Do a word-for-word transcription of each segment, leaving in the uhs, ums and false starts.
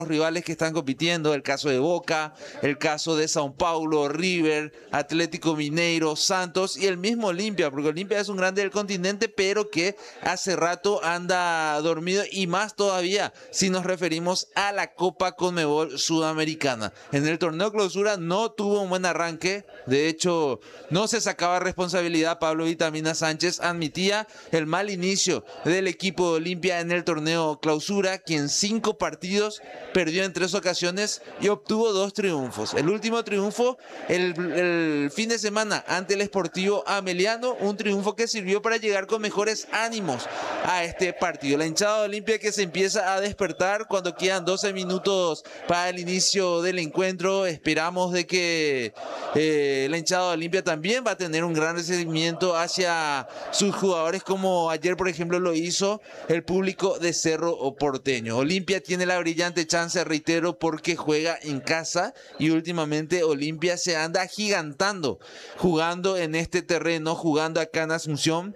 rivales que están compitiendo, el caso de Boca, el caso de São Paulo, River, Atlético Mineiro, Santos y el mismo Olimpia, porque Olimpia es un grande del continente, pero que hace rato anda dormido, y más todavía si nos referimos a la Copa Conmebol Sudamericana. En el torneo clausura no tuvo un buen arranque, de hecho no se sacaba responsabilidad. Pablo Vitamina Sánchez admitía el mal inicio del equipo de Olimpia en el torneo clausura, que en cinco partidos perdió en tres ocasiones y obtuvo dos triunfos. El último triunfo el, el fin de semana ante el Sportivo Ameliano, un triunfo que sirvió para llegar con mejores ánimos a este partido. La hinchada de Olimpia que se empieza a despertar cuando quedan doce minutos para el inicio del encuentro. Esperamos de que eh, la hinchada de Olimpia también va a tener un gran recibimiento hacia sus jugadores, como ayer por ejemplo lo hizo el público de Cerro Porteño. Olimpia tiene la brillante chance, reitero, porque juega en casa y últimamente Olimpia se anda agigantando jugando en este terreno, jugando acá en Asunción.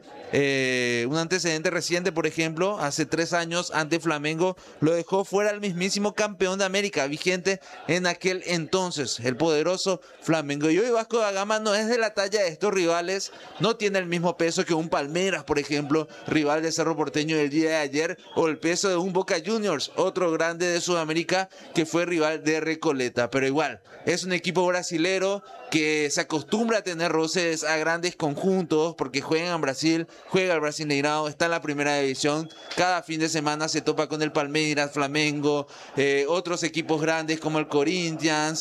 Eh, un antecedente reciente, por ejemplo, hace tres años ante Flamengo lo dejó fuera el mismísimo campeón de América vigente en aquel entonces, el poderoso Flamengo. Y hoy Vasco da Gama no es de la talla de estos rivales, no tiene el mismo peso que un Palmeiras, por ejemplo, rival de Cerro Porteño del día de ayer, o el peso de un Boca Juniors, otro grande de Sudamérica que fue rival de Recoleta. Pero igual, es un equipo brasilero que se acostumbra a tener roces a grandes conjuntos porque juegan en Brasil, juega el Brasileirão, está en la primera división, cada fin de semana se topa con el Palmeiras, Flamengo, eh, otros equipos grandes como el Corinthians,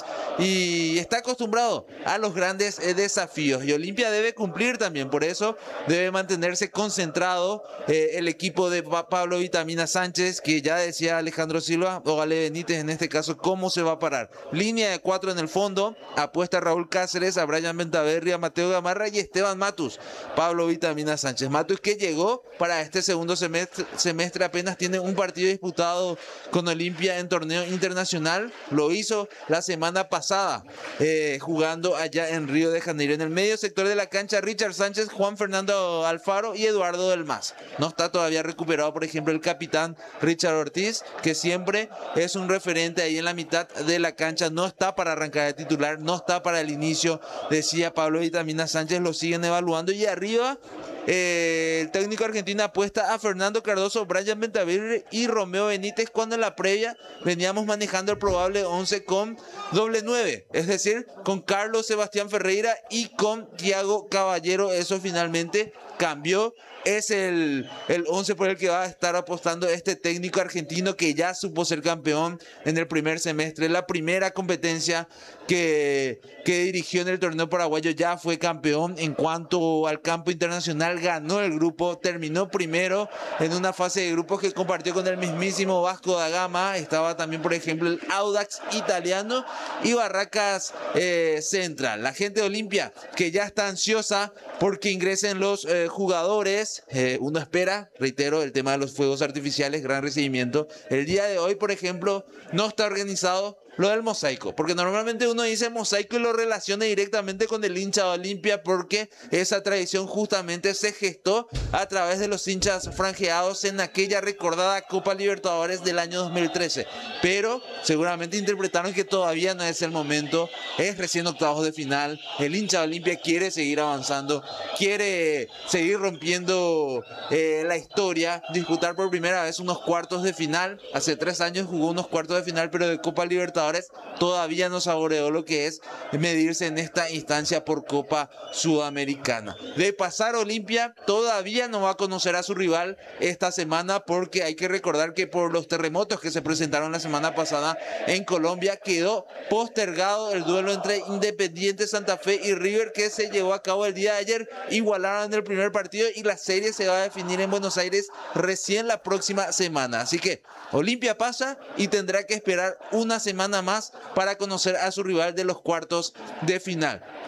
y está acostumbrado a los grandes eh, desafíos, y Olimpia debe cumplir también, por eso debe mantenerse concentrado eh, el equipo de Pablo Vitamina Sánchez, que ya decía Alejandro Silva o Ale Benítez en este caso, cómo se va a parar. Línea de cuatro en el fondo, apuesta a Raúl Cáceres, a Brian Ventaverri, a Mateo Gamarra y Esteban Matus. Pablo Vitamina Sánchez. Matus, que llegó para este segundo semestre, semestre apenas tiene un partido disputado con Olimpia en torneo internacional. Lo hizo la semana pasada, eh, jugando allá en Río de Janeiro. En el medio sector de la cancha, Richard Sánchez, Juan Fernando Alfaro y Eduardo Del Mas. No está todavía recuperado, por ejemplo, el capitán Richard Ortiz, que siempre es un referente ahí en la mitad de la cancha. No está para arrancar de titular, no está para el inicio, decía Pablo Vitamina Sánchez, lo siguen evaluando. Y arriba eh, el técnico argentino apuesta a Fernando Cardoso, Brian Ventaverri y Romeo Benítez, cuando en la previa veníamos manejando el probable once con doble nueve, es decir, con Carlos Sebastián Ferreira y con Thiago Caballero. Eso finalmente cambió, es el, el once por el que va a estar apostando este técnico argentino, que ya supo ser campeón en el primer semestre, la primera competencia que, que dirigió en el torneo paraguayo. Ya fue campeón en cuanto al campo internacional, ganó el grupo, terminó primero en una fase de grupos que compartió con el mismísimo Vasco da Gama. Estaba también, por ejemplo, el Audax italiano y Barracas eh, Central. La gente de Olimpia que ya está ansiosa porque ingresen los eh, jugadores. Eh, uno espera, reitero, el tema de los fuegos artificiales, gran recibimiento. El día de hoy, por ejemplo, no está organizado lo del mosaico, porque normalmente uno dice mosaico y lo relaciona directamente con el hincha de Olimpia, porque esa tradición justamente se gestó a través de los hinchas franjeados en aquella recordada Copa Libertadores del año dos mil trece, pero seguramente interpretaron que todavía no es el momento, es recién octavos de final, el hincha de Olimpia quiere seguir avanzando, quiere seguir rompiendo eh, la historia, disputar por primera vez unos cuartos de final. Hace tres años jugó unos cuartos de final, pero de Copa Libertadores todavía no saboreó lo que es medirse en esta instancia por Copa Sudamericana. De pasar Olimpia, todavía no va a conocer a su rival esta semana, porque hay que recordar que por los terremotos que se presentaron la semana pasada en Colombia, quedó postergado el duelo entre Independiente Santa Fe y River, que se llevó a cabo el día de ayer. Igualaron el primer partido y la serie se va a definir en Buenos Aires recién la próxima semana. Así que Olimpia pasa y tendrá que esperar una semana más para conocer a su rival de los cuartos de final.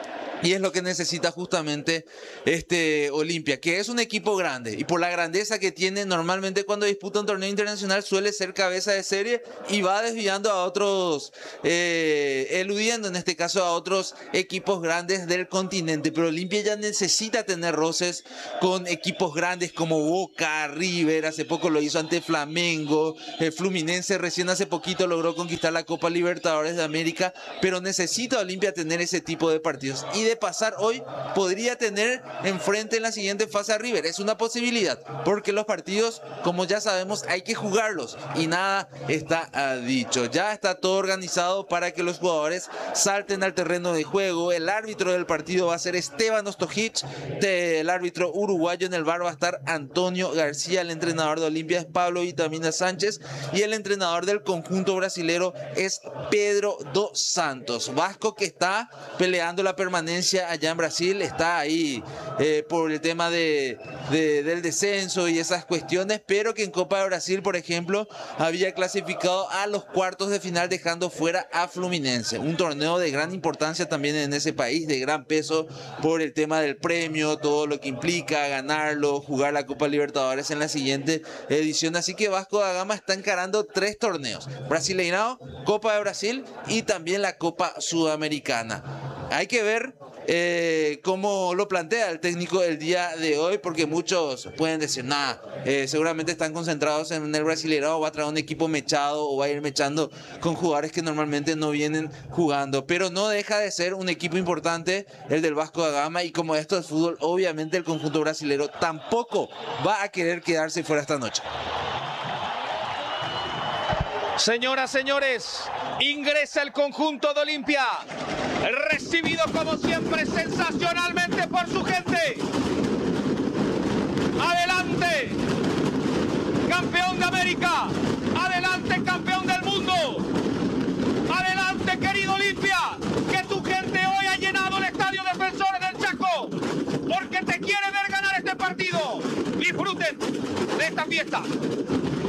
Y es lo que necesita justamente este Olimpia, que es un equipo grande. Y por la grandeza que tiene, normalmente cuando disputa un torneo internacional suele ser cabeza de serie y va desviando a otros, eh, eludiendo en este caso a otros equipos grandes del continente. Pero Olimpia ya necesita tener roces con equipos grandes como Boca, River. Hace poco lo hizo ante Flamengo. El Fluminense recién hace poquito logró conquistar la Copa Libertadores de América. Pero necesita Olimpia tener ese tipo de partidos. Y de pasar hoy, podría tener enfrente en la siguiente fase a River. Es una posibilidad, porque los partidos, como ya sabemos, hay que jugarlos y nada está uh, dicho. Ya está todo organizado para que los jugadores salten al terreno de juego. El árbitro del partido va a ser Esteban Ostojic, el árbitro uruguayo. En el V A R va a estar Antonio García. El entrenador de Olimpia es Pablo Vitamina Sánchez y el entrenador del conjunto brasilero es Pedro dos Santos. Vasco, que está peleando la permanencia allá en Brasil, está ahí eh, por el tema de, de, del descenso y esas cuestiones, pero que en Copa de Brasil, por ejemplo, había clasificado a los cuartos de final dejando fuera a Fluminense. Un torneo de gran importancia también en ese país, de gran peso por el tema del premio, todo lo que implica ganarlo, jugar la Copa Libertadores en la siguiente edición. Así que Vasco da Gama está encarando tres torneos: Brasileirão, Copa de Brasil y también la Copa Sudamericana. Hay que ver eh, cómo lo plantea el técnico el día de hoy, porque muchos pueden decir, nada, eh, seguramente están concentrados en el Brasileirão, va a traer un equipo mechado o va a ir mechando con jugadores que normalmente no vienen jugando, pero no deja de ser un equipo importante el del Vasco da Gama, y como esto es fútbol, obviamente el conjunto brasilero tampoco va a querer quedarse fuera esta noche. Señoras, señores, ingresa el conjunto de Olimpia, recibido como siempre sensacionalmente por su gente. Adelante, campeón de América. Adelante, campeón del mundo. Adelante, querido Olimpia, que tu gente hoy ha llenado el estadio Defensores del Chaco, porque te quiere ver ganar este partido. Disfruten de esta fiesta.